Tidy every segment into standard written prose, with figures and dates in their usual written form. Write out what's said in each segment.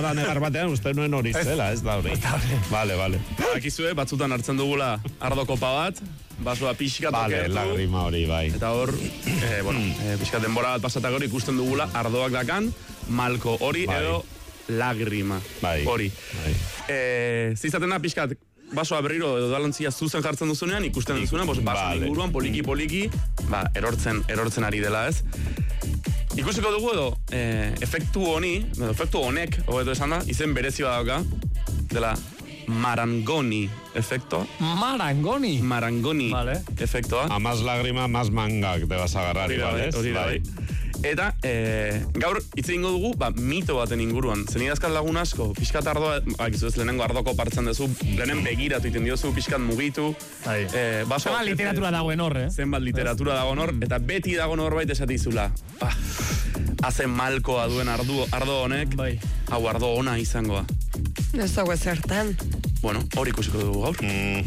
da negar batean, uste nuen hori zela, ez da hori. Vale. Akizue, batzutan hartzen dugula ardo kopa bat, basoa pixkat okertu. Lagrima hori, bai. Eta hor, pixkat denbora bat pasatak hori ikusten dugula ardoak dakan, malko hori edo lagrima hori. Zizaten da pixkat, basoa berriro edo dalantzia zuzen jartzen duzunean, ikusten duzunean, basoan inguruan, poliki, erortzen ari dela, ez? Ikusiko dugu edo, efektu honek, hobeto esan da, izen berezi badauka, dela Marangoni efecto. Marangoni efectoa. A más lágrima, más manga te vas a agarrar igual, ¿es? Bai. Eta, gaur hitz egingo dugu, mito baten inguruan. Zenidazkat lagun asko, pixkat ardoa, gizu ez lehenengo ardoko partzen dezu, lehenen begiratu iten diozu, pixkat mugitu. Zenbat literatura dagoen hor, Zenbat literatura dagoen hor, eta beti dagoen horbait esatizula. Hazen malkoa duen ardo honek, hau ardo ona izangoa. Ez dago ezertan. Bueno, hori ikusiko dugu gaur.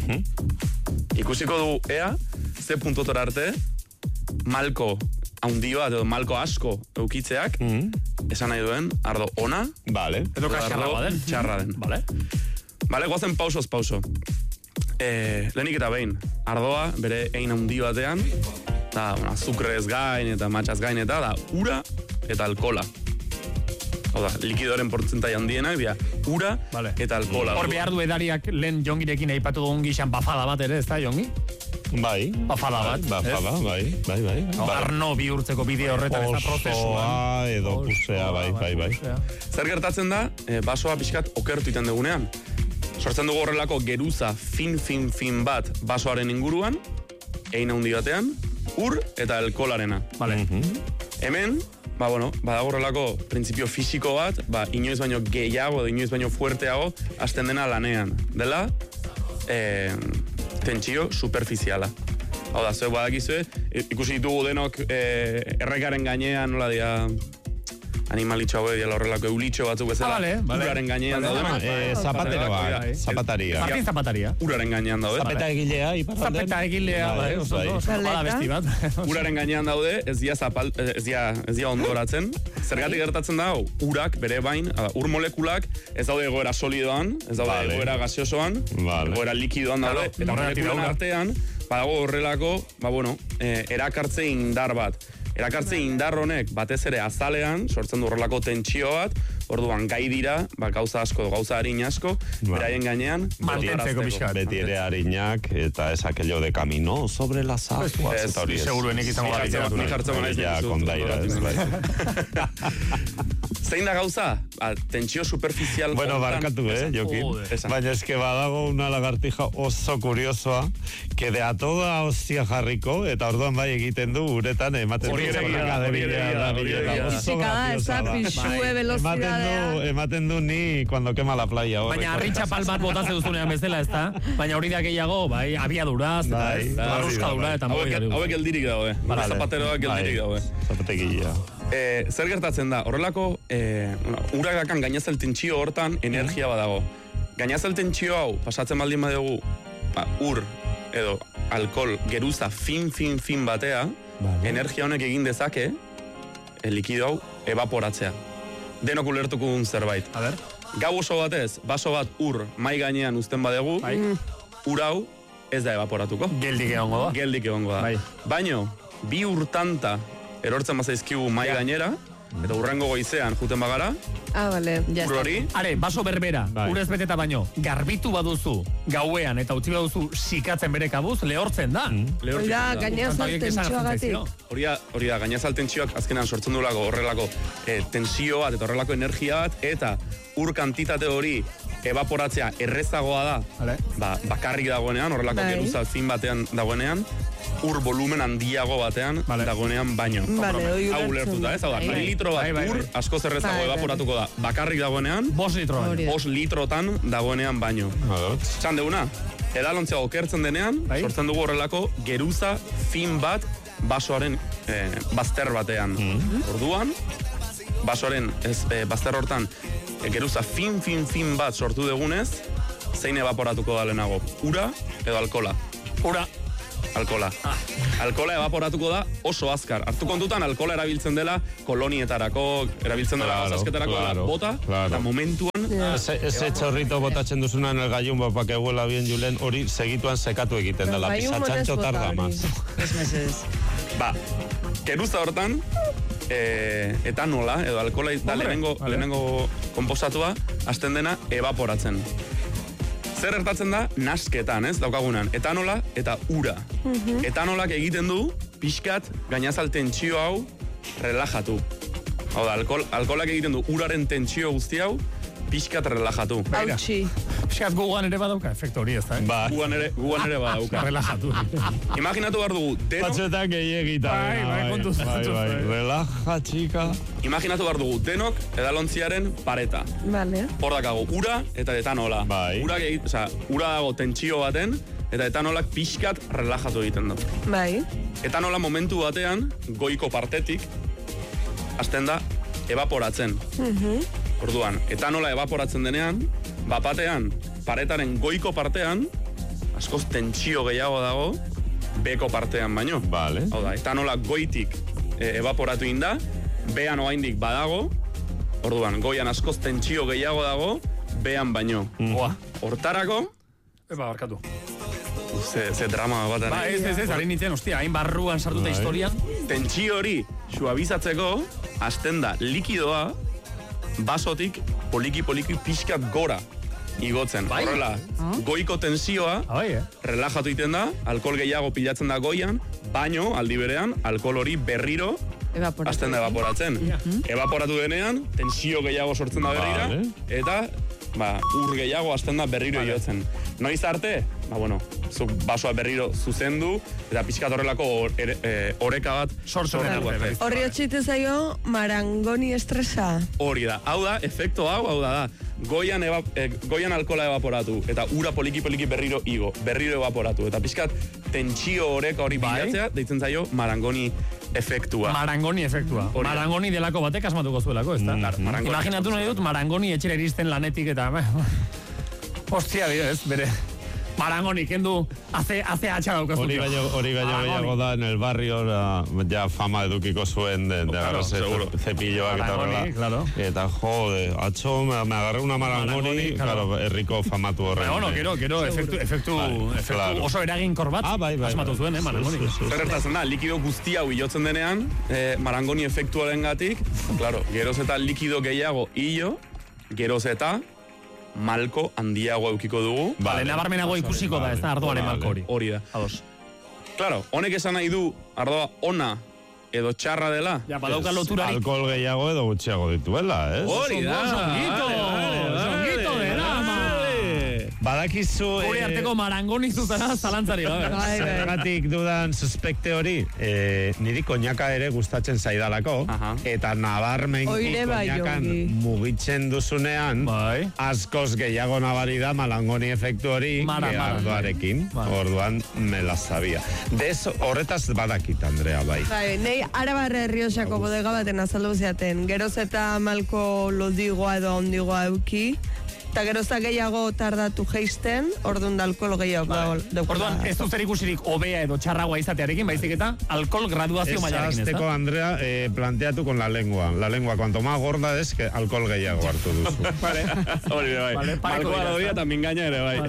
Ikusiko dugu ea, ze puntotora arte, malko haundioa, edo malko asko eukitzeak, esan nahi duen, ardo ona, edo txarra den. Vale, guazen pauso. Lehenik eta behin, ardoa, bere ein haundi batean, da, azukrez gain eta matxaz gain eta, da, ura eta alkola. Hau da, likidoren portzentai handienak, dira, ura eta alkola. Hor behar du edariak lehen jongirekin aipatu dugun gixan bafada bat ere, ez da, jongi? Bai. Bafada bat. Bai. Arno bihurtzeko bideo horretan ez da prozesua. Edo pusea, bai. Zer gertatzen da, basoa pixkat okertu iten dugunean. Sortzen dugu horrelako geruza fin bat basoaren inguruan, ein handi batean, ur eta alkoholarena. Hemen, badago horrelako printzipio fisiko bat, inoiz baino gehiago, inoiz baino fuerteago, hasten dena lanean. Dela, tentsio superficiala. Hau da, zuek badakizue, ikusi ditugu denok errekaren gainean, nola dia, animalitxo hau edia horrelako eulitxo batzuk bezala, uraren gainean daude. Zapataria. Martin Zapataria. Uraren gainean daude. Zapeta egilea, bada besti bat. Uraren gainean daude, ez dia ondoratzen. Zergatik gertatzen da, urak bere bain, ur molekulak, ez daude egoera solidoan, ez daude egoera gaseosoan, egoera likidoan daude, eta molekulen artean, badago horrelako, erakartze indar bat. Erakartze indar honek batez ere azalean, sortzen du horrelako tentsio bat, orduan gai dira, gauza asko, gauza harin asko, beraien gainean, mantentzeko pixkat. Beti ere harinak, eta ez aquello de camino sobre las aguas. Seguruenik izango da literatura. Ni jartzen naiz. Ja, kondaira, ez bai. Zein da gauza? Tentsio superficial. Bueno, barkatu, Jokin. Baina eske badago una lagartija oso kuriosoa, que de a toda hostia jarriko, eta orduan bai egiten du uretan, ematen du. Ematen du ni cuando quema la playa. Baina arritxapal bat botatzen duzunean bezala, ez da? Baina hori da gehiago, abiaduraz, barruskadura, eta hauek geldirik daude. Zapateroak geldirik daude. Zapategia. Zer gertatzen da, horrelako urak dakan gainazel tentsio hortan energia badago. Gainazel tentsio hau, pasatzen baldin badugu, ur edo alkohol geruza fin batea, energia honek egin dezake, likido hau evaporatzea. Denok ulertuko duen zerbait. Gau oso batez, baso bat ur mai gainean uzten badegu, ur hau ez da evaporatuko. Geldik egongo da. Baino, bi urtanta erortzen bazaizkigu mai gainera, eta urrengo goizean juten bagara, ur hori. Are, baso berbera, urez beteta baino, garbitu baduzu gauean eta utzi baduzu sikatzen bere kabuz, lehortzen da. Hori da, gainazal tentsioagatik. Hori da, gainazal tentsioak azkenan sortzen duelako horrelako tensio bat eta horrelako energia bat, eta ur kantitate hori evaporatzea errezagoa da, bakarrik dagoenean, horrelako geruza fin batean dagoenean, ur volumen handiago batean dagoenean baino. Hau lertuta, ez? Hau da, litro bat ur asko zerrezago evaporatuko da. Bakarrik dagoenean, 5 litrotan dagoenean baino. Txan deuna, edalontzea okertzen denean, sortzen dugu horrelako geruza fin bat basoaren bazter batean. Orduan, basoaren bazter hortan geruza fin bat sortu dugunez, zein evaporatuko da lehenago? Ura edo alkola? Ura. Alkola. Alkola evaporatuko da oso azkar. Hartu kontutan, alkola erabiltzen dela kolonietarako, erabiltzen dela gazasketarako bota, eta momentuan Ese chorrito botatzen duzunan el gallumbo pa que huela bien Julen, hori segituan sekatu egiten da. La pizza chancho tarda más. Ba, geruza hortan, etanola, edo alkola da lehenengo konposatua, hasten dena evaporatzen. Zer gertatzen da, nasketan, ez, daukagunan, etanola eta ura. Etanolak egiten du, pixkat, gainazal tentsio hau, relajatu. Hau da, alkoholak egiten du, uraren tentsio guzti hau, pixkat relajatu. Hautsi. Pixkat gugan ere badauka, efektu hori ez da, Gugan ere badauka. Relajatu. Imaginatu behar dugu, Batzuetan gehiagita. Bai, relaja, txika. Imaginatu behar dugu, denok edalontziaren pareta. Vale. Hor dakago, ura eta etanola. Bai. Ura dago tentsio baten, eta etanolak pixkat relajatu egiten du. Bai. Etanola momentu batean, goiko partetik, hasten da, evaporatzen. Orduan, etanola evaporatzen denean, bapatean, paretaren goiko partean, askoz tentsio gehiago dago, beko partean baino. Vale. Hau da, etanola goitik evaporatu inda, bean oaindik badago, orduan, goian askoz tentsio gehiago dago, bean baino. Hortarako... Barkatu. Ze drama bat. Ez, harin nintzen, ostia, hain barruan sartuta historian. Tentsio hori suabizatzeko, hasten da likidoa, basotik poliki pixkat gora igotzen. Horrela, goiko tensioa relajatu egiten da, alkohol gehiago pilatzen da goian, baino, aldi berean, alkohol hori berriro hasten da evaporatzen. Evaporatu denean, tensio gehiago sortzen da berrira, eta ur gehiago hasten da berriro iotzen. Noiz arte? Zuk basoa berriro zuzendu, eta pixkat horrelako oreka bat sortzen. Horri otxite zaio marangoni estresa. Hori da. Hau da, efekto hau da. Goian alkola evaporatu, eta ura poliki berriro evaporatu. Eta pixkat tentsio oreka hori bilatzea, deitzen zaio marangoni efektua. Marangoni efektua. Marangoni delako batek asmatuko zuelako, ez da? Imaginatu nahi dut, marangoni etxera iristen lanetik eta... Ostia, ez, bere... Marangoni, kendu, hace atxa daukaztu. Hori gehiago da, en el barrio, ja fama edukiko zuen de agarrarse cepilloak eta horrela. Eta jode, atxo, me agarré una marangoni, claro, erriko famatu horren. Gero, efektu oso eraginkor bat, asmatu zuen, marangoni. Zer gertatzen da, likido guzti hau hilotzen denean, marangoni efektuaren gatik, claro, geroz eta likido gehiago hilo, geroz eta malko handiago eukiko dugu. Nabarmenago ikusiko da, ez da, ardoaren malko hori. Hori da. Ados. Claro, honek esan nahi du, ardoa ona edo txarra dela. Ja, badauka loturarik. Alkohol gehiago edo gutxiago dituela, ez? Hori da. Zongito dela, Badakizu... Hori arteko marangoni zuzena zalantzari gabe. Zergatik dudan suspekte hori, niri koñaka ere gustatzen zaidalako, eta nabarmenki koñakan mugitzen duzunean, askoz gehiago nabari da malangoni efektu hori ardoarekin. Orduan me la sabia. Horretaz badakit, Andrea, bai. Nei Arabarre Errioxako bodega baten azaldu ziaten, geroz eta malko lodigoa edo ondigoa euki, eta geroza gehiago tardatu geisten, orduan da alkohol gehiago daukala. Orduan, ez du zer ikusirik obea edo txarragoa izatearekin, baizik eta alkohol graduazio mailarekin, ez da? Azteko, Andrea, planteatu con la lengua. La lengua, cuanto más gorda es, que alkohol gehiago hartu duzu. Vale. Hori, bai. Malko baloria eta mingaina ere, bai.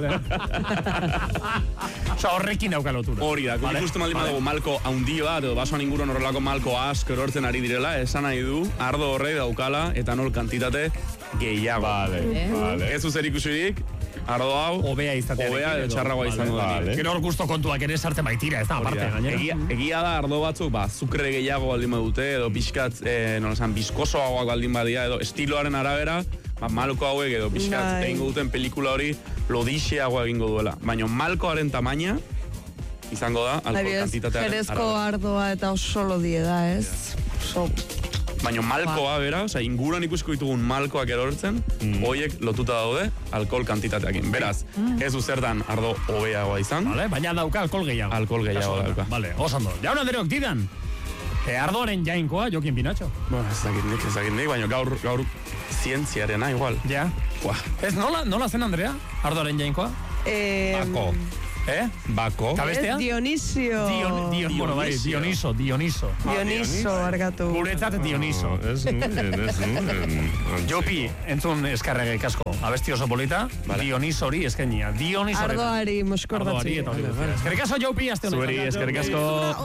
Osa, horrekin dauka lotura. Hori da, ikusten maldin badago malko haundioa, edo basoan inguruan horrelako malko asko erortzen ari direla, esan nahi du, ardo horrei daukala, etanol kantitate gehiago. Vale. Ez zer ikusirik, ardo hau, obea edo txarragoa izango da. Gero hor guztu kontuak ere sartzen baitira, ez da, aparte gainera. Egia da ardo batzuk, zukre gehiago baldin badute, edo pixkat, biskosoagoak baldin badia, edo estiloaren arabera, malko hauek edo pixkat egingo duten pelikula hori lodixeagoa egingo duela. Baina malkoaren tamaina izango da alkohol kantitatearen arabera. Jerezko ardoa eta oso lodie da, ez? Baina malkoa bera, inguruan ikusko ditugun malkoak erortzen, hoiek lotuta daude alkohol kantitateakin. Beraz, ez zertan ardo hobeagoa izan. Baina dauka alkohol gehiago. Alkohol gehiago dauka. Oso ondo. Jaun Andereok, didan. Ardoaren jainkoa, Jokin Pinatxo. Ez dakit nik, baina gaur zientziarena igual. Ja. Ez nola zen, Andrea? Ardoaren jainkoa? Bako. Eta bestea? Dionisio. Dioniso. Argatu. Guretzat Dioniso. Ez nuen. Jopi, entzun eskarregek asko. Abesti oso polita, Dioniso hori eskenia. Ardoari moskordatzen. Eskerrik asko, Jopi, aste honetan. Zuri, eskerrik asko.